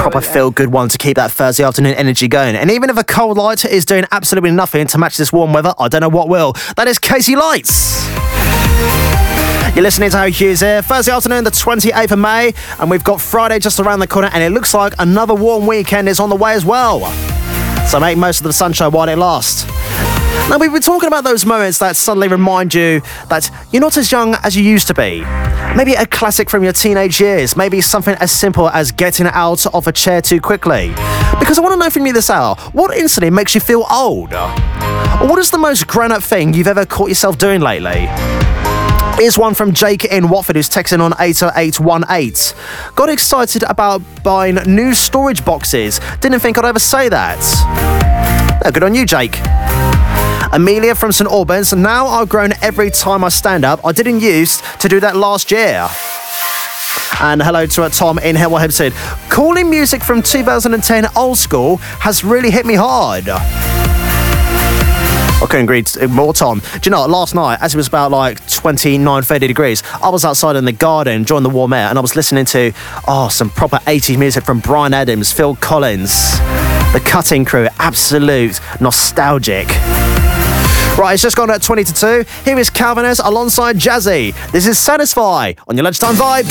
proper feel-good one to keep that Thursday afternoon energy going. And even if a cold light is doing absolutely nothing to match this warm weather, I don't know what will. That is Casey Lights. You're listening to Harry Hughes here. Thursday afternoon, the 28th of May, and we've got Friday just around the corner, and it looks like another warm weekend is on the way as well. So make most of the sunshine while it lasts. Now, we've been talking about those moments that suddenly remind you that you're not as young as you used to be. Maybe a classic from your teenage years. Maybe something as simple as getting out of a chair too quickly. Because I want to know from you this hour, what instantly makes you feel old? Or what is the most grown-up thing you've ever caught yourself doing lately? Here's one from Jake in Watford, who's texting on 80818. Got excited about buying new storage boxes. Didn't think I'd ever say that. Oh, good on you, Jake. Amelia from St Albans. Now I've grown every time I stand up. I didn't used to do that last year. And hello to Tom in Hemel Hempstead. Calling music from 2010 old school has really hit me hard. I couldn't agree more, Tom. Do you know, last night, as it was about like 29, 30 degrees, I was outside in the garden enjoying the warm air, and I was listening to, some proper 80s music from Bryan Adams, Phil Collins, The Cutting Crew, absolute nostalgic. Right, it's just gone at 20 to 2. Here is Calvin S alongside Jazzy. This is Satisfy on your lunchtime vibe.